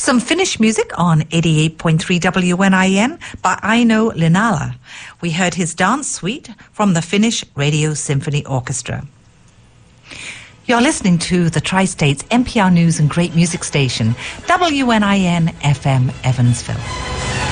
Some Finnish music on 88.3 WNIN by Aino Linala. We heard his dance suite from the Finnish Radio Symphony Orchestra. You're listening to the Tri-States NPR News and Great Music Station, WNIN FM Evansville.